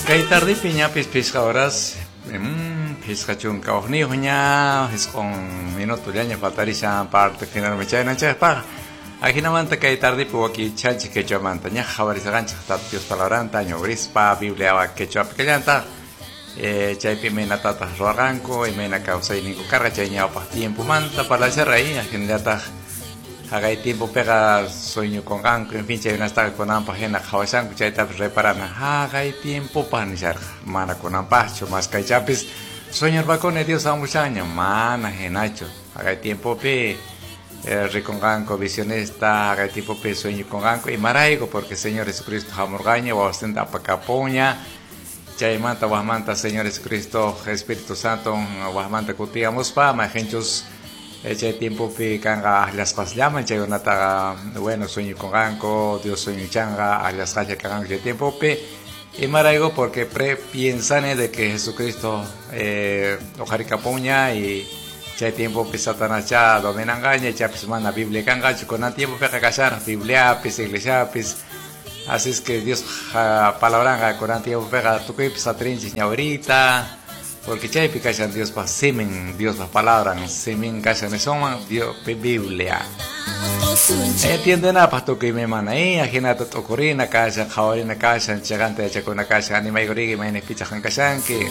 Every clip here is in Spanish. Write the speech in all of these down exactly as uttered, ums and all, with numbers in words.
Kay tarde piña pis pescadoras, um, pescachun kaugni hunya, es con minuto ya ni faltaría parte final me chay nancha pa. Aquí no manta kay tarde pu aquí chanchi que yo manta nya javari sagancha tatios palaranta ño grispa biblia wa que yo apelanta. Eh chay pimena tata roranco y mena causa y nico carga chay nya pa tiempo manta para la ahí, aquí ya ta haga tiempo pega sueño con ganco, en fin, chay una está con ampa jena jawasan, chay ta reparana, haga tiempo para iniciar, mana con ampacho, más que chapis, sueño con Dios a muchos años, mana genacho, haga tiempo pe, eh, riconganco, visionista, haga tiempo pe, sueño con ganco, y maraigo, porque Señor Jesucristo jamorgaña, o ostenta pa capoña, chay manta, wahmanta, Señor Jesucristo, Espíritu Santo, wahmanta cutigamos pa, majenchos, ese tiempo que canga las cosas llaman che una taga bueno sueño con ganco Dios sueño changa a las calles que ese tiempo pe y maraigo porque pre piensan de que Jesucristo eh ojarica puña y che tiempo que Satanás ya domina engaña ya pues manda Biblia canga con el tiempo que casar Biblia pues iglesia pues así es que Dios palabra con el tiempo pega tu que pues atrinchi ahorita porque chay picachan Dios pa semen Dios pa palabra semen cachan eso Dios pe Biblia entienden a pasto que me mana ahí ajena to corina cachan jawarina cachan chagante de chacona cachan anima y gorigi me picachan cachan que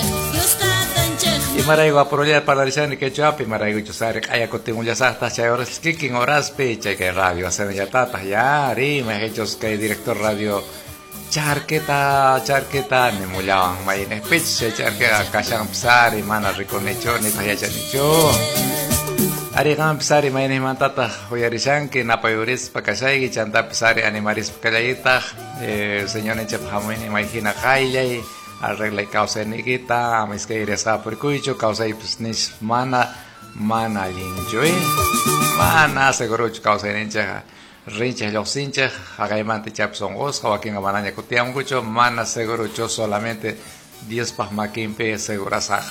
y maraigo a proyectar para decir que yo api maraigo yo sare aya contigo ya hasta chay horas kicking horas pe chay que radio hacer ya tata ya ri me he hecho que director radio charqueta charqueta ni mulawan may ne pitch charqueta kasang psari mana rikonecho ni payacha nicho ari kam psari may ne mantata hoyarisan que napayuris pakasay gi chanta psari animaris pakayita eh señor ne chaphamoy ni may hina kaylay arregla causa ni kita amis que iresa por cuicho causa pues ni mana mana linjoy mana seguro causa ni chaga rinche los hinchas, agaimante chapson os, joaquín amananya kutiam mucho, mana seguro yo solamente Dios pasmaquimpe segura saja.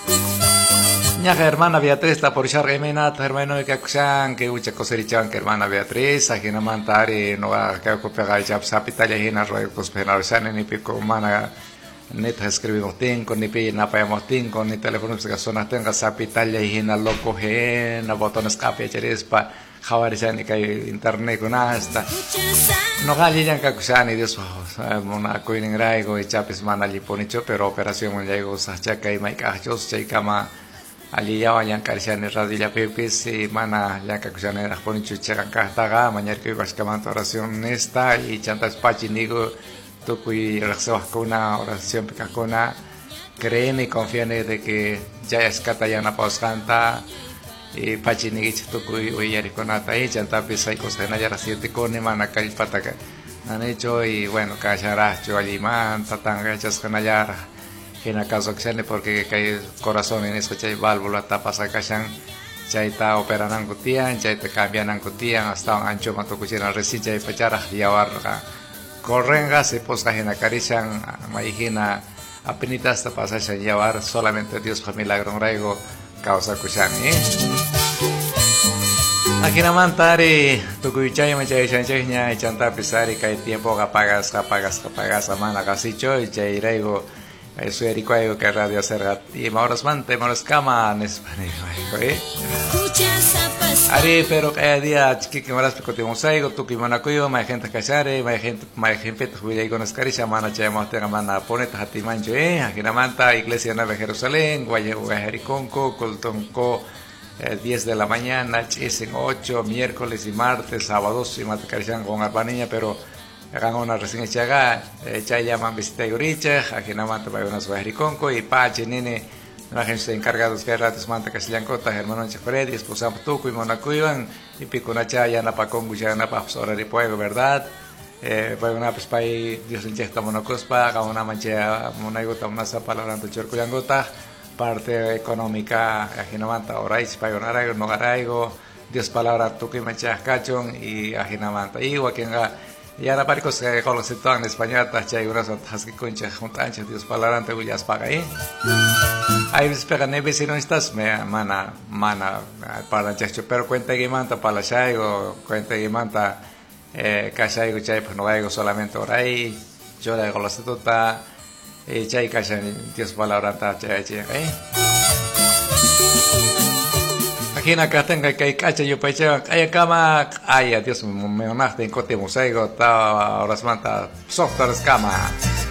Ñaja hermana Beatriz, ta por char gemena, hermano de Caxan, que ucha coserichan, que hermana Beatriz, a quien amantari, no va a que pega el chap sapitalia hina, roe cospenarsan, ni pico mana, neta escribimos tinco, ni pi napayamos tinco, ni teléfono que sonas tenga sapitalia hina, loco gena, botón escape, cherespa. Jawarisani kay internet ko na hasta no gali yang kakusani Dios mona ko ning raigo e chapis mana liponicho pero operación mon llegó sa kay mai kachos chay kama aliyawa yang karisani radilla pepes y mana yang kakusani raponicho chegan kahtaga mañana que vas kamanta oración esta y chantas pachinigo to kui raksa kuna oración pekakona creen y confían de que ya es katayana pauscanta y pachini que tu cuy oyari con ataí chanta pisa y cosa na yara siete con mana kay pataka han hecho y bueno cachara yo aliman tatanga chas canayara en acaso que porque kay corazón en eso chay válvula tapa sacachan chay ta operan angutian chay te cambian angutian hasta un ancho mato cuchina reci chay pachara yawarga correnga se posca en acarician maigina apenita hasta pasar llevar solamente Dios por milagro raigo causa kushani aquí namantari tukuichay machay chanchay nya chanta pisari kay tiempo kapagas kapagas kapagas amana kasicho y chay raigo eso erico ayo que radio sergat y moros mante moros kama en español eh ari pero cada día chiqui que moras pecotimos aigo tukimanakuyo mai gente casare mai gente mai gente tukuichay con escarisha mana chay moste mana poneta hatimancho eh aquí namanta iglesia nueva Jerusalén guayo guajericonco coltonco diez de la mañana, en ocho, miércoles y martes, sábados y matacarizan con Albaniña, pero hagan una reseña chaga, chay llaman visita yuricha, aquí no manta para unas guajericonco y pache nene, la gente encargada de ratos manta casillanco, hermano Chefredi, esposa tuco y monacuivan, y piconacha ya na pa congu ya na pa hora de fuego, ¿verdad? Eh, pues una pues para Dios en chesta monocospa, haga una mancha monagota una palabra en tu chorcuyangota. Parte económica ajinamanta orais payonaraigo no garaigo Dios palabra tu que me echas cachón y ajinamanta igual que ya la parco se conoce todo en español tachay unas otras que concha juntancha Dios palabra ante huyas paga ahí ahí espera neve si no estás me mana mana para chacho pero cuenta que manta para la chaigo cuenta que manta eh cachaigo chay pues no gaigo solamente orai yo la conoce tota eh chay kasha Dios palabra ta chay chay eh aquí na ka tenga kai kacha yo paicha ay kama ay Dios me me más de cote mosaico ta horas manta software cama